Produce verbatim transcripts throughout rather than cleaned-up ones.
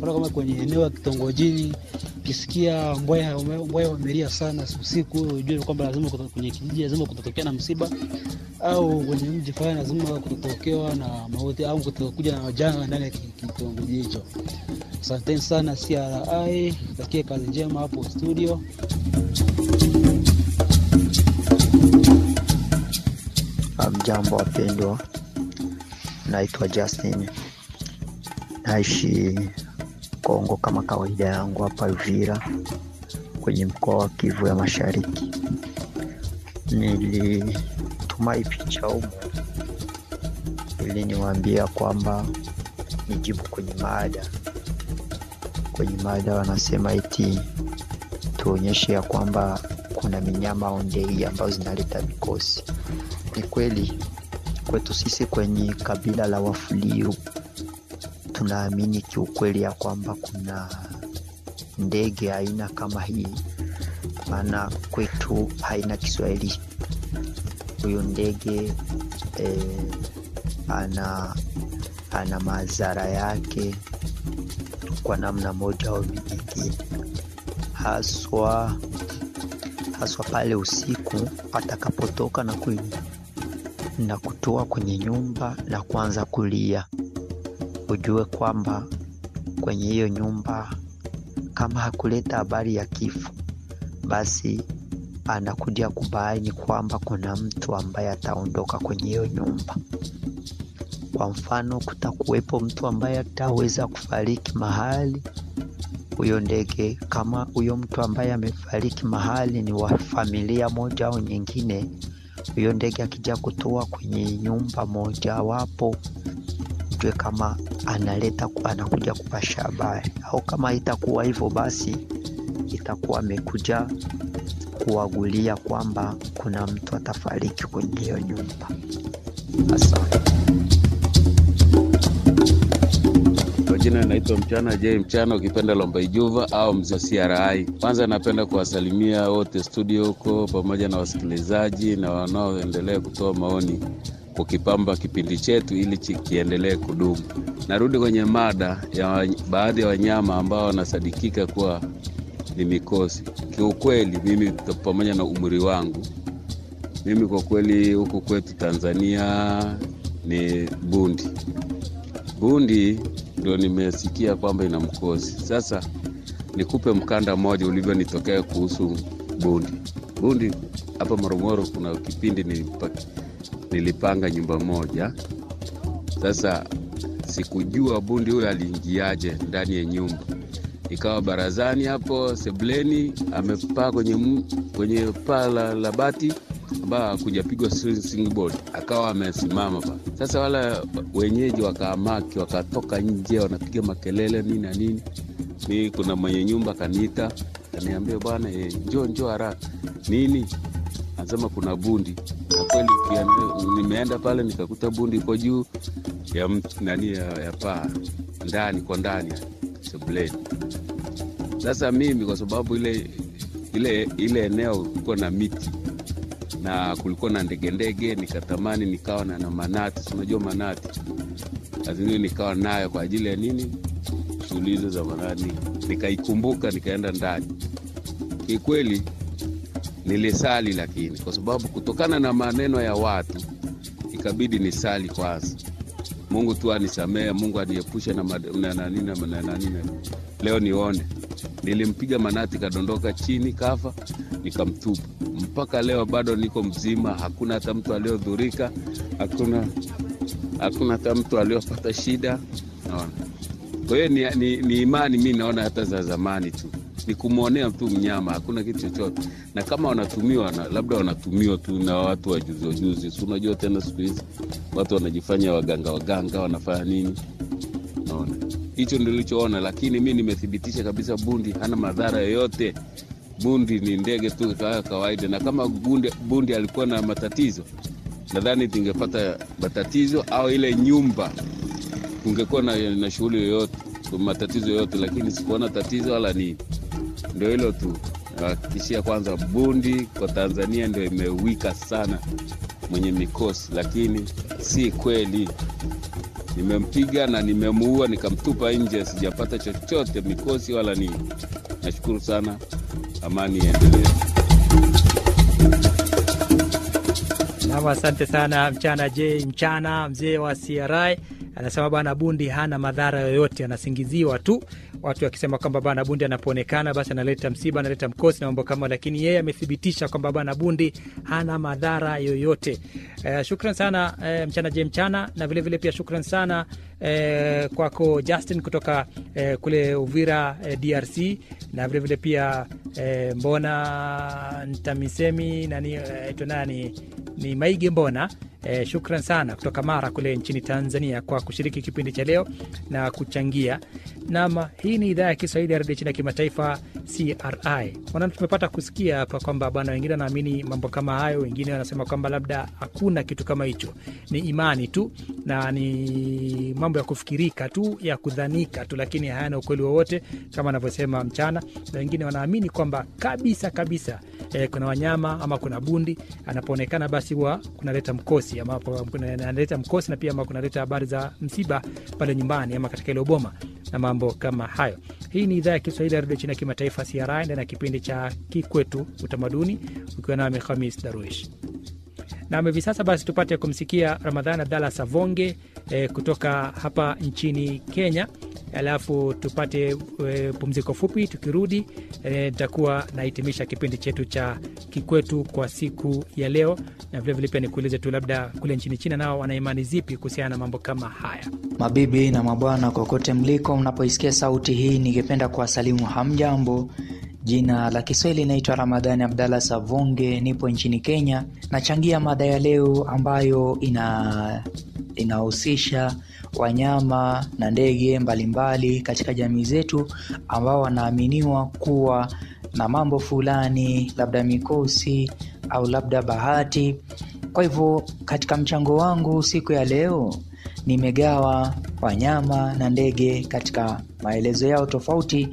mfano kama kwenye eneo la kitongojini, ukisikia mbweha mbweha wamelia sana usiku, ujue kwamba lazima kwenye kijiji lazima kutatokea na msiba, au kwenye mji fulani lazima kutotokewa na mauti au kutokuja na janga ndani ya kitongoji hicho. Asante sana C R I, takie kazi njema hapo studio. Jambo wapendwa, naitwa Justin, naishi Kongo kama kawaida yangu hapa Uvira kwenye mkoa wa Kivu ya Mashariki. Nilituma hii picha huko ili niwaambia kwamba nijibu kwenye mada. Kwenye mada wanasema eti tuonyeshe ya kwamba kuna minyama ondei ambazo zinaleta mikosi. Ni kweli kwetu sisi kwenye kabila la Wafuliru tunaamini kiukweli ya kwamba kuna ndege aina kama hii, maana kwetu haina Kiswahili. Huyo ndege eh, ana ana madhara yake kwa namna moja au nyingine, haswa haswa pale usiku atakapotoka na kwenye na kutoa kwenye nyumba na kuanza kulia. Ujue kwamba kwenye hiyo nyumba kama hakuleta habari ya kifo, basi anakuja kubaini kwamba kuna mtu ambaye ataondoka kwenye hiyo nyumba. Kwa mfano, kutakuwepo mtu ambaye ataweza kufariki mahali, huyo ndege, kama huyo mtu ambaye amefariki mahali ni wa familia moja au nyingine, huyo ndege akija kutoa kwenye nyumba moja wapo, ujue kama analeta anakuja kupasha habari. Au kama itakuwa hivyo, basi itakuwa amekuja kuagulia kwamba kuna mtu atafariki kwenye hiyo nyumba. Asante. Kwa jina naitwa Mchana J Mchana, ukipenda Lombaijuva au mzee C R I. Kwanza napenda kuwasalimia wote studio huko pamoja na wasikilizaji na wanaoendelea kutoa maoni kukipamba kipindi chetu ili kiendelee kudumu. Narudi kwenye mada ya baadhi ya wanyama ambao wanasadikika kuwa ni mikosi. Kiukweli mimi pamoja na umri wangu, mimi kwa kweli huku kwetu Tanzania ni bundi. Bundi ndio nimesikia kwamba ina mkosi. Sasa nikupe mkanda mmoja ulivyonitokea kuhusu bundi. Bundi hapa Morogoro kuna kipindi nilipaka, nilipanga nyumba moja. Sasa sikujua bundi huyo aliingiaje ndani ya nyumba. Ikawa barazani hapo sebleni amepaa kwenye kwenye paa la, la bati ambao kujapigwa swing board, akawa amesimama pa. Sasa wala wenyeji wakaamaki, wakatoka nje wanapiga makelele nini na nini. Mimi kuna mwenye nyumba kanita, kaniambia bwana eh, njoo njoo haraka. Nini? Anasema kuna bundi. Na kweli nimeenda pale nikakuta bundi iko juu ya nani ya, ya paa ndani kwa ndani sebleni. Sasa mimi kwa sababu ile ile ile eneo kulikuwa na miti na kulikuwa na ndege ndege, nikatamani nikawa na, na manati, unajua manati. Lazima nikawa nayo kwa ajili ya nini? Shughuli za manati. Nikaikumbuka nikaenda ndani. Kikweli nilisali, lakini kwa sababu kutokana na maneno ya watu ikabidi nisali kwanza. Mungu tu anisamee, Mungu aniepushe na na nini na nini. Leo nione. Nilimpiga manati kadondoka chini kafa, nikamtupa. Mpaka leo bado niko mzima, hakuna hata mtu aliyodhurika, hakuna hakuna hata mtu aliyopata shida. Naona. Kwa hiyo ni, ni, ni imani mimi naona hata za zamani tu. Ni kumuonea mtu mnyama, hakuna kitu chochote. Na kama wanatumiwa na labda wanatumiwa tu na watu wa juzi wa juzi. Si unajua tena siku hizi watu wanajifanya waganga waganga wanafanya nini? Naona. Hicho ndio nilichoona, lakini mimi nimethibitisha kabisa bundi hana madhara yoyote. Bundi ni ndege tu kawaida, na kama bundi, bundi alikuwa na matatizo, nadhani tungepata matatizo au ile nyumba tungekuwa na, na shughuli yoyote, matatizo yoyote, lakini sikuona tatizo wala nini. Ndio hilo tu. Hakikishia kwanza bundi kwa Tanzania ndio imewika sana mwenye mikosi, lakini si kweli. Nimempiga na nimemuua, nikamtupa nje, sijapata chochote, mikosi wala nini. Nashukuru sana. Amani iendelee. Na asante sana Mchana J Mchana, mzee wa C R I. Anasema bwana Bundi hana madhara yoyote, anasingiziwa tu. Watu wakisema kwamba bwana Bundi anapoonekana basi analeta msiba, analeta mkosi na mambo kama, lakini yeye amethibitisha kwamba bwana Bundi hana madhara yoyote. Eh, shukran sana eh, Mchana J Mchana, na vile vile pia shukran sana eh, kwako Justin kutoka eh, kule Uvira eh, D R C, na vile vile pia eh, mbona Ntamisemi nani eh, tunani ni Maige Mbona. Eh, shukran sana kutoka Mara kule nchini Tanzania kwa kushiriki kipindi cha leo na kuchangia. Nama hii ni idhaa ya Kiswahili ya Radio China Kimataifa C R I. Wana tumepata kusikia hapa kwamba bwana wengine wanaamini mambo kama hayo, wengine wanasema kwamba labda hakuna kitu kama hicho. Ni imani tu na ni mambo ya kufikirika tu, ya kudhanika tu, lakini hayana ukweli wowote kama anavyosema Mchana. Na wengine wanaamini kwamba kabisa kabisa eh, kuna wanyama ama kuna bundi anapoonekana basi huwa kunaleta mkosi, ama kunaleta mkosi na pia ama kunaleta habari za msiba pale nyumbani ama katika ile boma na mambo kama hayo. Hii ni idhaa ya Kiswahili ya Radio China Kimataifa C R I, na kipindi cha Kikwetu Utamaduni, ukiwa nami Khamis Darwish. Na hivi sasa basi tupate kumsikia Ramadhan Abdalla Savonge eh, kutoka hapa nchini Kenya. Alafu tupate e, pumziko fupi. Tukirudi nitakuwa e, nahitimisha kipindi chetu cha Kikwetu kwa siku ya leo, na vile vile pia nikuulize tu labda kule nchini China nao wana imani zipi kuhusiana na mambo kama haya. Mabibi na mabwana kokote mliko, mnapoisikia sauti hii ningependa kuwasalimu hamjambo. Jina la Kiswahili naitwa Ramadhani Abdalla Savonge, nipo nchini Kenya. Nachangia mada ya leo ambayo ina inahusisha wanyama na ndege mbalimbali katika jamii zetu ambao wanaaminiwa kuwa na mambo fulani, labda mikosi au labda bahati. Kwa hivyo katika mchango wangu siku ya leo nimegawa wanyama na ndege katika maelezo yao tofauti,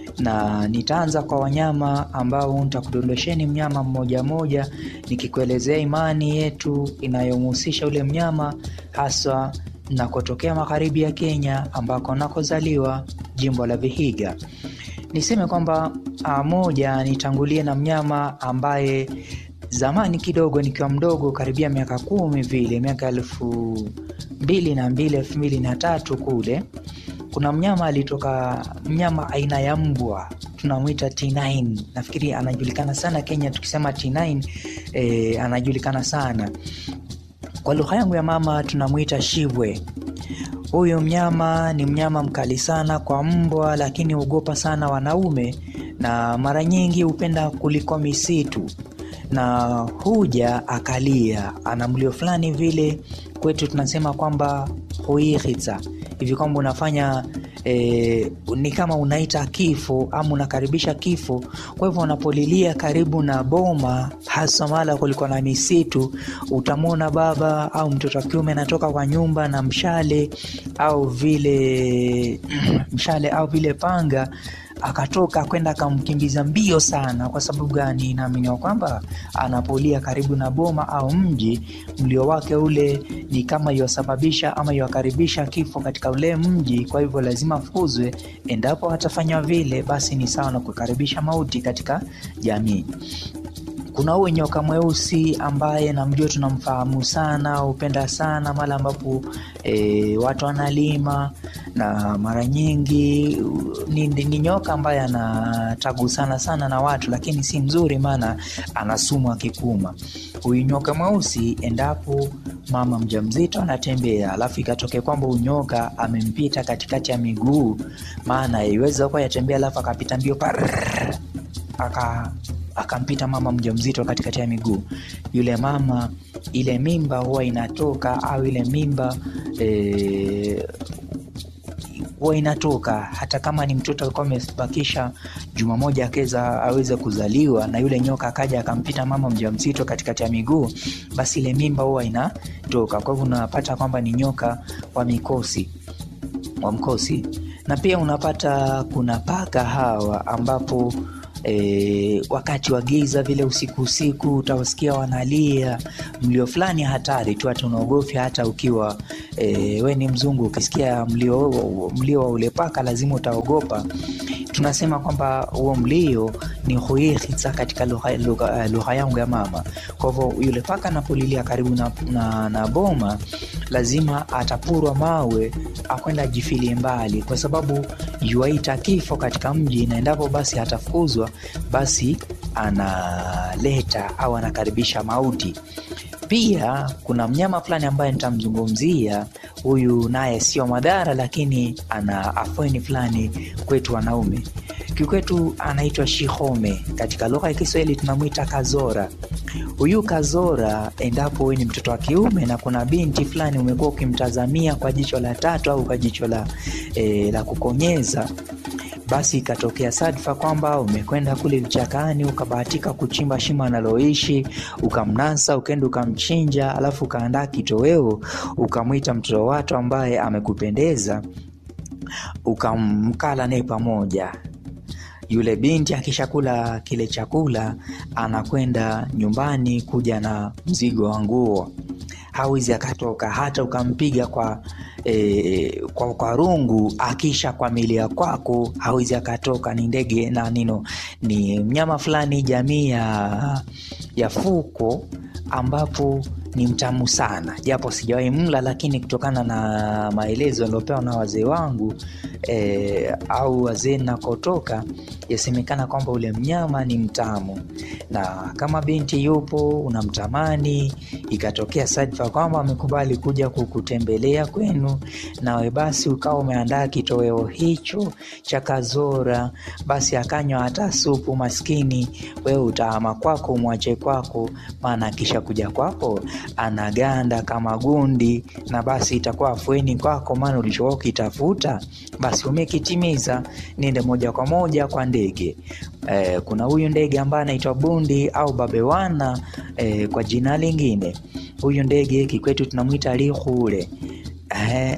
na nitaanza kwa wanyama ambao nitakudondosheni mnyama mmoja moja nikikuelezea imani yetu inayomhusisha ule mnyama, hasa na kutokea magharibi ya Kenya ambako nakozaliwa, jimbo la Vihiga. Niseme kwamba moja, nitangulie na mnyama ambaye zamani kidogo nikiwa mdogo, karibia miaka kumi vile, miaka elfu mbili na mbili elfu mbili na tatu kule, kuna mnyama alitoka, mnyama aina ya mbwa, tunamuita T nine. Nafikiri anajulikana sana Kenya tukisema T nine, e, anajulikana sana. Kwa lugha yangu ya mama tunamuita Shibwe. Huyo mnyama ni mnyama mkali sana kwa mbwa, lakini huogopa sana wanaume na mara nyingi hupenda kuliko misitu, na huja akalia, ana mlio fulani vile, kwetu tunasema kwamba huihitsa hivi kwamba unafanya e, ni kama unaita kifo ama unakaribisha kifo. Kwa hivyo unapolilia karibu na boma, hasa mala kulikuwa na misitu, utamwona baba au mtoto wa kiume anatoka kwa nyumba na mshale au vile mshale au vile panga, akatoka kwenda kumkimbiza mbio sana. Kwa sababu gani? Naamini kwamba anapolia karibu na boma au mji, mlio wake ule ni kama yosababisha ama yokaribisha kifo katika ule mji. Kwa hivyo lazima fuzwe. Endapo atafanya vile, basi ni sawa na kukaribisha mauti katika jamii. Kuna huyo nyoka mweusi ambaye namjua, tunamfahamu sana, upenda sana mala ambapo e, watu wanalima, na mara nyingi ni, ni nyoka ambaye anatagu sana sana na watu, lakini si mzuri maana anasumu akikuma. Huyu nyoka mweusi, endapo mama mjamzito anatembea alafu ikatoke kwamba unyoka amempita katikati ya miguu, maana iweza kwa yatembea alafu akapita mbio parrr, aka akampita mama mjamzito katikati ya miguu, yule mama ile mimba huwa inatoka, au ile mimba e, huwa inatoka hata kama ni mtoto alikuwa amebakisha juma moja akeza aweze kuzaliwa, na yule nyoka akaja akampita mama mjamzito katikati ya miguu, basi ile mimba huwa inatoka. Kwa hivyo unapata kwamba ni nyoka wa mikosi, wa mkosi. Na pia unapata kuna paka hawa ambapo E, wakati wa giza vile usiku usiku utawasikia wanalia mlio fulani hatari tu, hata unaogofya. Hata ukiwa e, we ni mzungu, ukisikia mlio mlio wa ule paka lazima utaogopa. Tunasema kwamba huo mlio ni huikhitsa katika lugha lugha lugha yangu ya mama. Kwa hivyo yule paka anapolilia karibu na, na, na boma lazima atapurwa mawe akwenda jifilie mbali, kwa sababu yuaita kifo katika mji, na endapo basi atafukuzwa basi analeta au anakaribisha mauti. Pia kuna mnyama fulani ambaye nitamzungumzia, huyu naye sio madhara lakini ana afueni fulani kwetu wanaume. Kikwetu anaitwa shihome, katika lugha ya Kiswahili tunamuita kazora. Huyu kazora, endapo wewe ni mtoto wa kiume na kuna binti fulani umekuwa ukimtazamia kwa jicho la tatu au kwa jicho la e, la kukonyeza, basi ikatokea sadfa kwamba umekwenda kule vichakani ukabahatika kuchimba shimo analoishi, ukamnasa, ukaenda ukamchinja, alafu ukaandaa kitoweo, ukamwita mtoto watu ambaye amekupendeza, ukamkala naye pamoja. Yule binti akishakula kile chakula anakwenda nyumbani kuja na mzigo wa nguo, hawezi akatoka. Hata ukampiga kwa E, kwa, kwa rungu, akisha kwa milia kwako hawezi akatoka. Ni ndege na nino, ni mnyama fulani jamii ya, ya fuko, ambapo ni mtamu sana, japo sijawahi mla, lakini kutokana na maelezo yaliopewa na wazee wangu e, au wazee nakotoka, yasemekana kwamba ule mnyama ni mtamu. Na kama binti yupo unamtamani, ikatokea sadfa kwamba amekubali kuja kukutembelea kwenu, nawe basi ukawa umeandaa kitoweo hicho cha kazora, basi akanywa hata supu, maskini wewe utaama kwako, umwache kwako, maana kisha kuja kwako anaganda kama gundi, na basi itakuwa afueni kwako, maana ulichokuwa ukitafuta basi umekitimiza. Nende moja kwa moja kwa ndege. E, kuna huyu ndege ambaye anaitwa bundi au babewana e, kwa jina lingine. Huyu ndege kikwetu tunamuita lihule. Eh,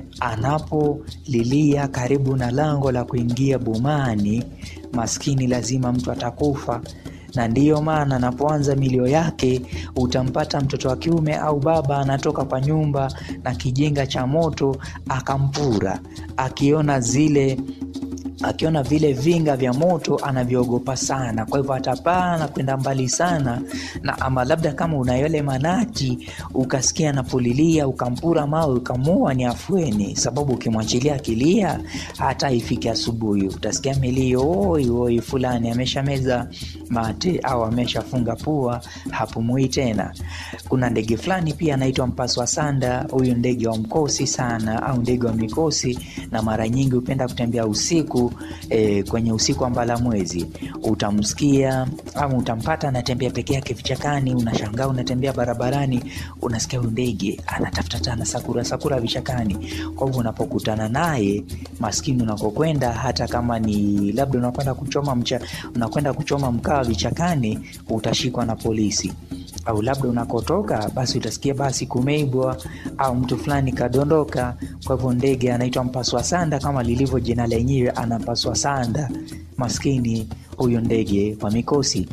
anapolilia karibu na lango la kuingia bomani, maskini lazima mtu atakufa. Na ndiyo maana anapoanza milio yake utampata mtoto wa kiume au baba anatoka kwa nyumba na kijinga cha moto akampura, akiona zile akiona vile vinga vya moto anavyogopa sana. Kwa hivyo atapaa na kwenda mbali sana, na ama labda kama una yale manati ukasikia anapolilia ukampura mawe ukamua, ni afueni, sababu ukimwachilia kilia hata ifike asubuhi utasikia milio, oi oi fulani ameshameza mate au ameshafunga pua, hapumui tena. Kuna ndege fulani pia anaitwa mpaswa sanda. Huyu ndege wa mkosi sana au ndege wa mikosi, na mara nyingi upenda kutembea usiku e, kwenye usiku ambala mwezi. Utamsikia au utampata anatembea peke yake vichakani, unashangaa unatembea barabarani unasikia ndege anatafuta tana sakura sakura vichakani. Kwa hivyo unapokutana naye maskini unakokwenda, hata kama ni labda unakwenda kuchoma mcha unakwenda kuchoma mkaa vichakani, utashikwa na polisi. Au labda unakotoka basi utasikia basi kumeibwa au mtu fulani kadondoka. Kwa hivyo ndege anaitwa mpaswa sanda, kama lilivyo jina lenyewe, anapaswa sanda maskini huyo ndege wa mikosi.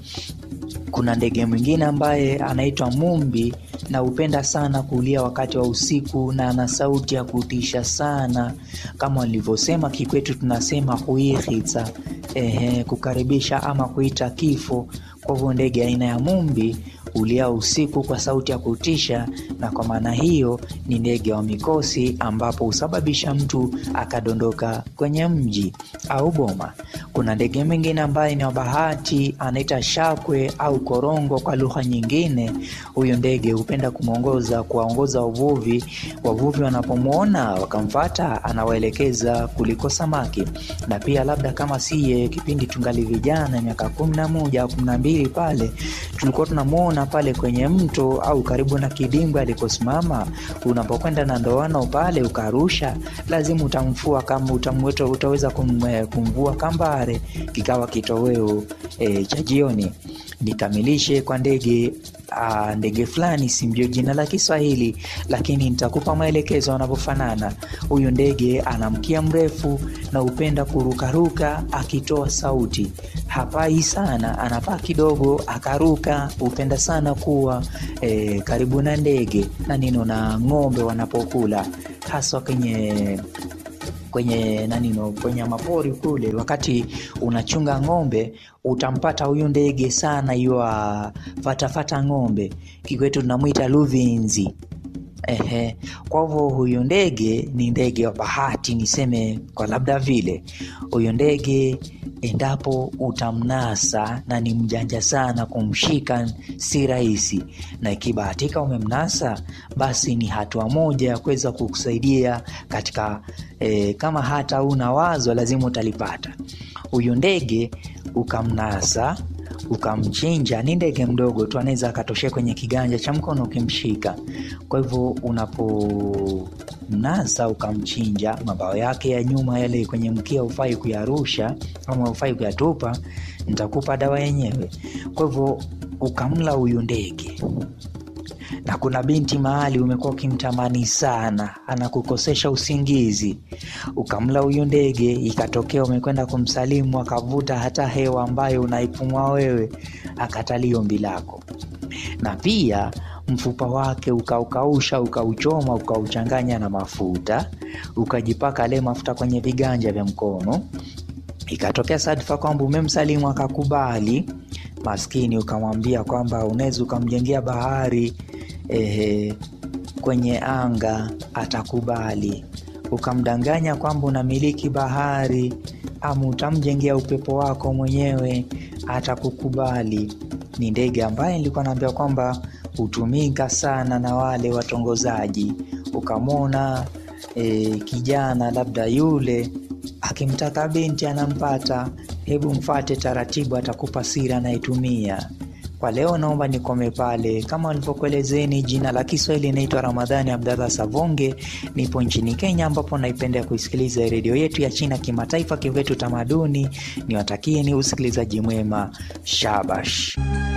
Kuna ndege mwingine ambaye anaitwa mumbi, na upenda sana kulia wakati wa usiku, na ana sauti ya kutisha sana, kama walivyosema kikwetu tunasema huikhitsa, ehe, kukaribisha ama kuita kifo. Kwa hivyo ndege aina ya mumbi ulia usiku kwa sauti ya kutisha, na kwa maana hiyo ni ndege wa mikosi, ambapo usababisha mtu akadondoka kwenye mji au boma. Kuna ndege mwingine ambaye ni wa bahati, anaita shakwe au korongo kwa lugha nyingine. Huyo ndege hupenda kumuongoza kuwaongoza wavuvi. Wavuvi wanapomuona wakamfuata, anawaelekeza kuliko samaki. Na pia labda kama siye kipindi tungali vijana miaka kumi na moja au kumi na mbili pale, tulikuwa tunamuona pale kwenye mto au karibu na kidimbwi alikosimama. Unapokwenda na ndoano pale ukarusha, lazima utamfua, kama utamweta utaweza kum, kumvua kambare, kikawa kitoweo e, cha jioni. Nikamilishe kwa ndege uh, ndege fulani, simjui jina la Kiswahili, lakini nitakupa maelekezo wanavyofanana. Huyu ndege ana mkia mrefu na upenda kurukaruka akitoa sauti. Hapai sana, anapaa kidogo akaruka, upenda sana kuwa eh, karibu na ndege na nino na ng'ombe wanapokula, hasa kwenye kwenye nanino kwenye mapori kule. Wakati unachunga ng'ombe utampata huyu ndege sana, yua fatafata ng'ombe, kikwetu tunamuita luvinzi. Ehe, kwa hivyo huyu ndege ni ndege wa bahati, niseme kwa labda vile. Huyu ndege endapo utamnasa, na ni mjanja sana, kumshika si rahisi, na ikibahatika umemnasa, basi ni hatua moja ya kuweza kukusaidia katika e, kama hata una wazo lazima utalipata. Huyu ndege ukamnasa, ukamchinja, ni ndege mdogo tu, anaweza akatoshea kwenye kiganja cha mkono ukimshika. Kwa hivyo unapomnasa ukamchinja, mabawa yake ya nyuma yale kwenye mkia ufai kuyarusha ama ufai kuyatupa, nitakupa dawa yenyewe. Kwa hivyo ukamla huyu ndege, na kuna binti mahali umekuwa ukimtamani sana, anakukosesha usingizi, ukamla huyu ndege, ikatokea umekwenda kumsalimu, akavuta hata hewa ambayo unaipumua wewe, akatalii ombi lako. Na pia mfupa wake ukaukausha, ukauchoma, ukauchanganya na mafuta, ukajipaka ile mafuta kwenye viganja vya mkono, ikatokea sadfa kwamba umemsalimu akakubali, maskini ukamwambia kwamba unaweza ukamjengea bahari ehe, kwenye anga, atakubali. Ukamdanganya kwamba unamiliki bahari, ama utamjengea upepo wako mwenyewe, atakukubali. Ni ndege ambaye nilikuwa naambia kwamba hutumika sana na wale watongozaji. Ukamona e, kijana labda yule akimtaka binti anampata, hebu mfate taratibu, atakupa siri anaitumia. Kwa leo naomba nikome pale. Kama walivyokuelezeni, jina la Kiswahili naitwa Ramadhani Abdalla Savonge, nipo nchini Kenya, ambapo naipenda kuisikiliza redio yetu ya China Kimataifa, Kivetu Tamaduni. Niwatakie ni usikilizaji mwema. Shabash.